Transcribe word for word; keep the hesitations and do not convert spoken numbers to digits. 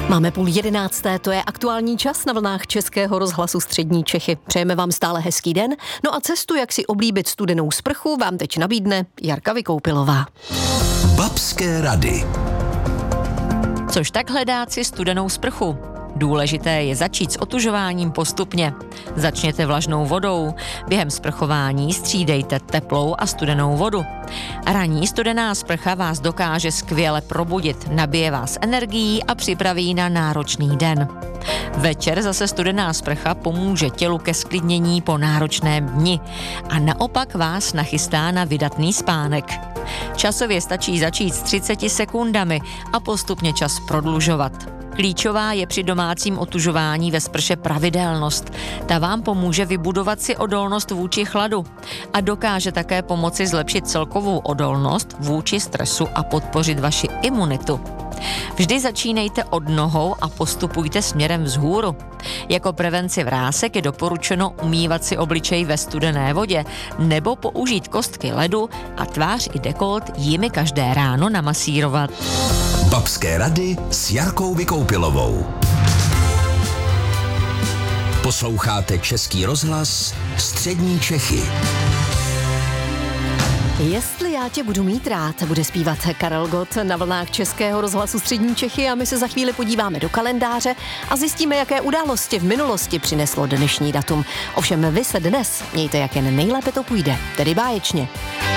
Máme půl jedenácté, to je aktuální čas na vlnách Českého rozhlasu Střední Čechy. Přejeme vám stále hezký den, no a cestu, jak si oblíbit studenou sprchu, vám teď nabídne Jarka Vykoupilová. Babské rady. Což tak hledat si studenou sprchu? Důležité je začít s otužováním postupně. Začněte vlažnou vodou. Během sprchování střídejte teplou a studenou vodu. Ranní studená sprcha vás dokáže skvěle probudit, nabije vás energií a připraví na náročný den. Večer zase studená sprcha pomůže tělu ke sklidnění po náročném dni a naopak vás nachystá na vydatný spánek. Časově stačí začít s třiceti sekundami a postupně čas prodlužovat. Klíčová je při domácím otužování ve sprše pravidelnost. Ta vám pomůže vybudovat si odolnost vůči chladu a dokáže také pomoci zlepšit celkovou odolnost vůči stresu a podpořit vaši imunitu. Vždy začínejte od nohou a postupujte směrem vzhůru. Jako prevenci vrásek je doporučeno umývat si obličej ve studené vodě nebo použít kostky ledu a tvář i dekolt jimi každé ráno namasírovat. Babské rady s Jarkou Vykoupilovou. Posloucháte Český rozhlas Střední Čechy. Jestli já tě budu mít rád, bude zpívat Karel Gott na vlnách Českého rozhlasu Střední Čechy a my se za chvíli podíváme do kalendáře a zjistíme, jaké události v minulosti přineslo dnešní datum. Ovšem vy se dnes mějte, jak jen nejlépe to půjde, tedy báječně.